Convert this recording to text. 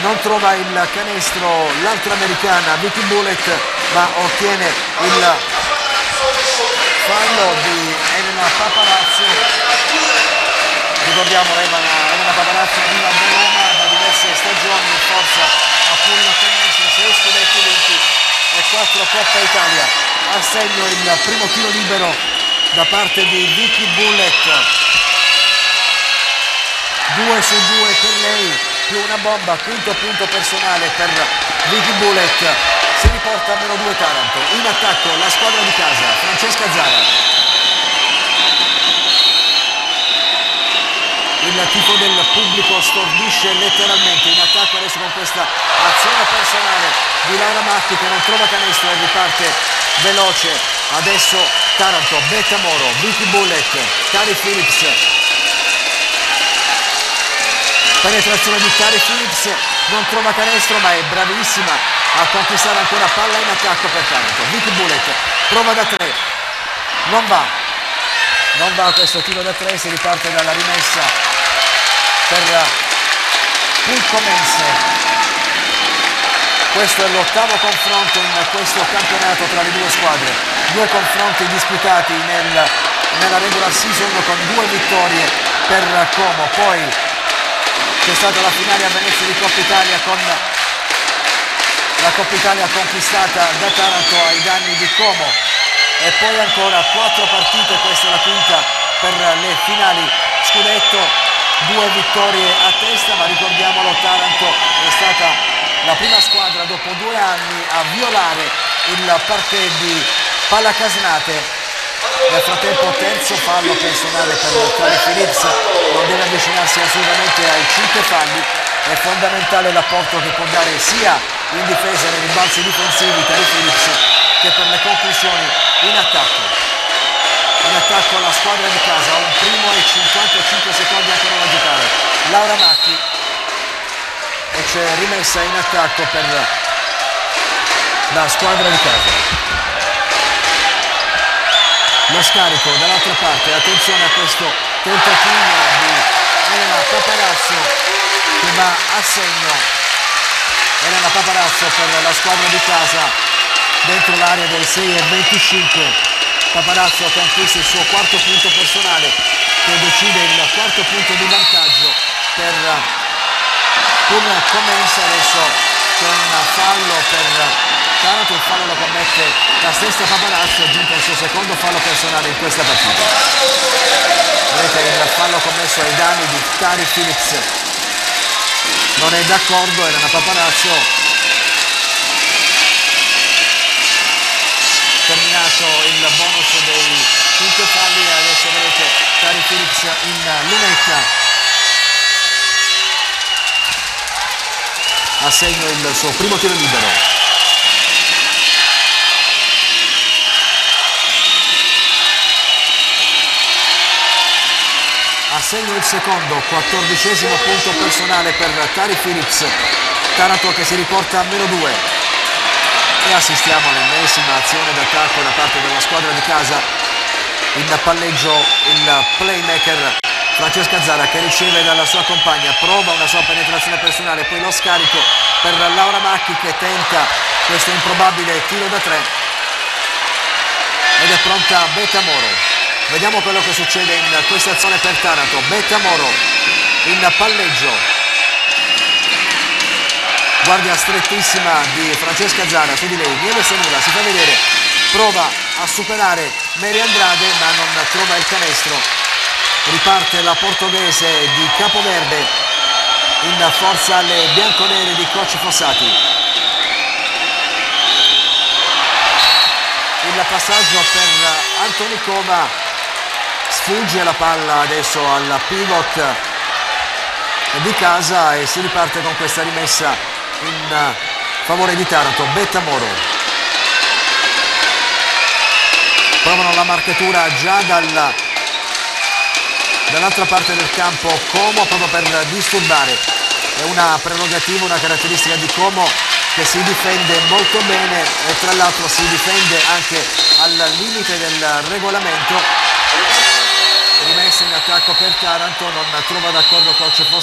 non trova il canestro l'altra americana Vicky Bullet, ma ottiene il fallo di Elena Paparazzo. Ricordiamo Elena Paparazzo arriva da Roma da diverse stagioni in forza a full canestro, 6 scudetti vinti e 4 Coppa Italia. A segno il primo tiro libero da parte di Vicky Bullet, 2 su 2 per lei, più una bomba, quinto punto personale per Vicky Bullet. Si riporta a -2 Taranto. In attacco la squadra di casa, Francesca Zara. Il tifo del pubblico stordisce letteralmente. In attacco adesso con questa azione personale di Laura Macchi che non trova canestro e riparte veloce. Adesso Taranto, Betta Moro, Vicky Bullet, Tari Phillips. Penetrazione di Tari Phillips, non trova canestro ma è bravissima a conquistare ancora palla in attacco per Taranto. Vicky Bullet prova da 3, non va questo tiro da 3, si riparte dalla rimessa per Pulcomense. Questo è l'8º confronto in questo campionato tra le due squadre, 2 confronti disputati nella regular season con 2 vittorie per Como, poi c'è stata la finale a Venezia di Coppa Italia con la Coppa Italia conquistata da Taranto ai danni di Como e poi ancora 4 partite, questa è la quinta per le finali scudetto, 2 vittorie a testa, ma ricordiamolo, Taranto è stata la prima squadra dopo 2 anni a violare il parquet di Pallacasnate. Nel frattempo terzo fallo personale per Tari Phillips, non deve avvicinarsi assolutamente ai 5 falli, è fondamentale l'apporto che può dare sia in difesa nei rimbalzi difensivi Tari Phillips che per le conclusioni in attacco. In attacco la squadra di casa, un primo e 55 secondi ancora da giocare. Laura Macchi e c'è rimessa in attacco per la squadra di casa. Lo scarico dall'altra parte, attenzione a questo tentativo di Elena Paparazzo che va a segno. Elena Paparazzo per la squadra di casa dentro l'area del 6,25. Paparazzo conquista il suo 4º punto personale che decide il 4º punto di vantaggio per Pulcomense. Adesso c'è un fallo per Taranto, il fallo lo commette la stessa Paparazzo, aggiunto il suo 2º fallo personale in questa partita. Vedete il fallo commesso ai danni di Tari Phillips, non è d'accordo, era una Paparazzo. Terminato il bonus dei 5 falli, adesso vedete Tari Phillips in lunetta, a segno il suo primo tiro libero. A segno il secondo, 14° punto personale per Tari Phillips. Taranto che si riporta a -2 e assistiamo all'ennesima azione d'attacco da parte della squadra di casa. In palleggio il playmaker Francesca Zara che riceve dalla sua compagna, prova una sua penetrazione personale, poi lo scarico per Laura Macchi che tenta questo improbabile tiro da 3 ed è pronta Betta Moro. Vediamo quello che succede in questa azione per Taranto. Betta Moro in palleggio, guardia strettissima di Francesca Zara su di lei, viene senuta, si fa vedere, prova a superare Mary Andrade ma non trova il canestro. Riparte la portoghese di Capoverde in forza alle bianconere di coach Fossati. Il passaggio per Antonikova, sfugge la palla adesso al pivot di casa e si riparte con questa rimessa in favore di Taranto. Betta Moro, provano la marcatura già dall'altra parte del campo Como proprio per disturbare. È una prerogativa, una caratteristica di Como che si difende molto bene e tra l'altro si difende anche al limite del regolamento. Rimessa in attacco per Taranto, non trova d'accordo coach Fossati.